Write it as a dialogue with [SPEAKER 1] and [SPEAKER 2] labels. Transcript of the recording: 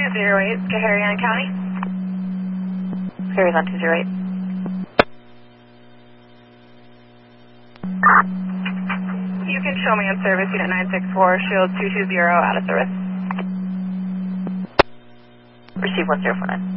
[SPEAKER 1] 208, Schoharie County.
[SPEAKER 2] Scarry's on 208.
[SPEAKER 1] You can show me on service, unit 964, shield 220 out of service.
[SPEAKER 2] Receive 1049.